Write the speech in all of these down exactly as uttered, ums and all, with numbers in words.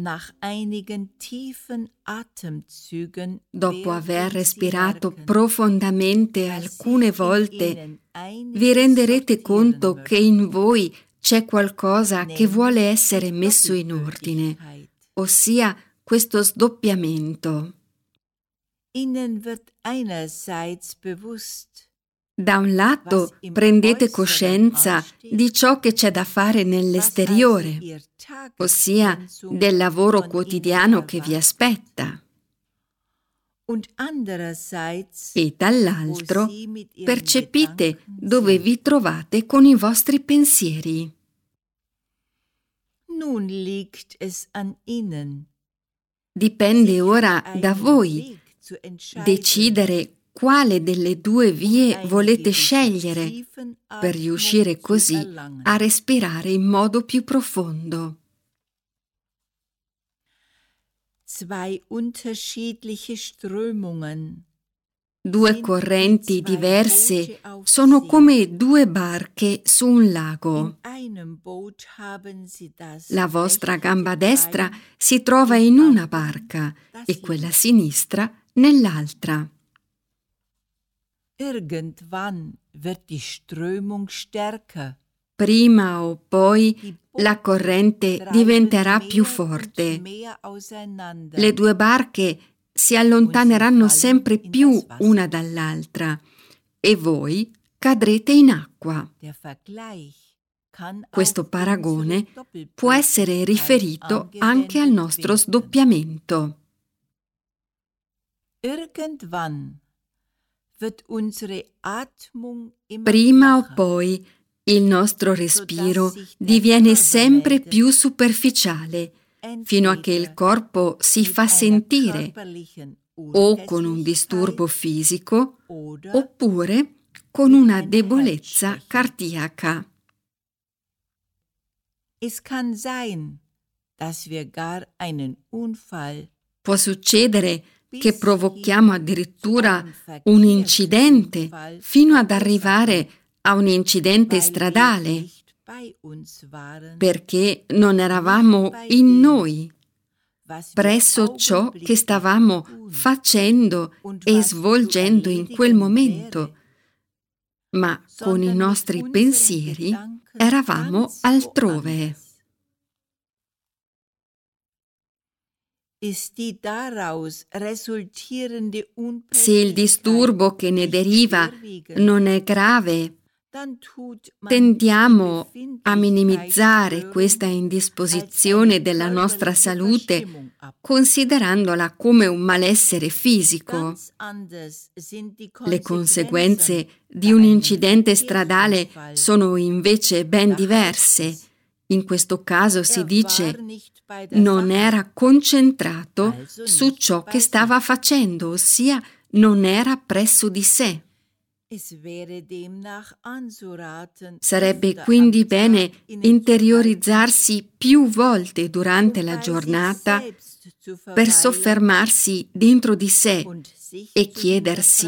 Dopo aver respirato profondamente alcune volte, vi renderete conto che in voi c'è qualcosa che vuole essere messo in ordine, ossia questo sdoppiamento. Da un lato prendete coscienza di ciò che c'è da fare nell'esteriore, ossia del lavoro quotidiano che vi aspetta. E dall'altro percepite dove vi trovate con i vostri pensieri. Dipende ora da voi decidere quale delle due vie volete scegliere per riuscire così a respirare in modo più profondo. Due correnti diverse sono come due barche su un lago. La vostra gamba destra si trova in una barca e quella sinistra nell'altra. Prima o poi la corrente diventerà più forte. Le due barche si allontaneranno sempre più una dall'altra e voi cadrete in acqua. Questo paragone può essere riferito anche al nostro sdoppiamento. Prima o poi il nostro respiro diviene sempre più superficiale, fino a che il corpo si fa sentire o con un disturbo fisico oppure con una debolezza cardiaca. Può succedere che provochiamo addirittura un incidente fino ad arrivare a un incidente stradale, perché non eravamo in noi, presso ciò che stavamo facendo e svolgendo in quel momento, ma con i nostri pensieri eravamo altrove. Se il disturbo che ne deriva non è grave, tendiamo a minimizzare questa indisposizione della nostra salute considerandola come un malessere fisico. Le conseguenze di un incidente stradale sono invece ben diverse. In questo caso si dice non era concentrato su ciò che stava facendo, ossia non era presso di sé. Sarebbe quindi bene interiorizzarsi più volte durante la giornata per soffermarsi dentro di sé e chiedersi: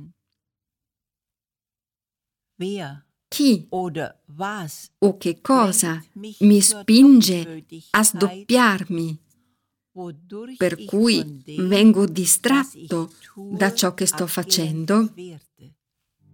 chi o che cosa mi spinge a sdoppiarmi, per cui vengo distratto da ciò che sto facendo?